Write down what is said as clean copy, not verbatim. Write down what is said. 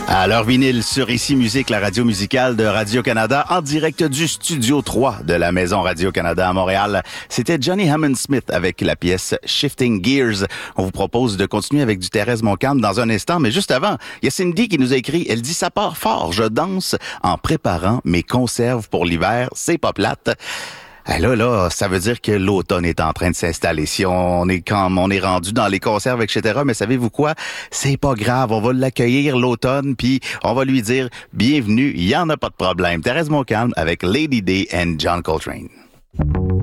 À l'heure vinyle sur Ici Musique, la radio musicale de Radio-Canada, en direct du Studio 3 de la Maison Radio-Canada à Montréal. C'était Johnny Hammond Smith avec la pièce Shifting Gears. On vous propose de continuer avec du Thérèse Montcalm dans un instant, mais juste avant, il y a Cindy qui nous a écrit, elle dit « Ça part fort, je danse en préparant mes conserves pour l'hiver, c'est pas plate ». Là, ça veut dire que l'automne est en train de s'installer. Si on est rendu dans les conserves, etc., mais savez-vous quoi? C'est pas grave, on va l'accueillir l'automne, puis on va lui dire « Bienvenue, il y en a pas de problème ». Thérèse Montcalm avec Lady Day and John Coltrane.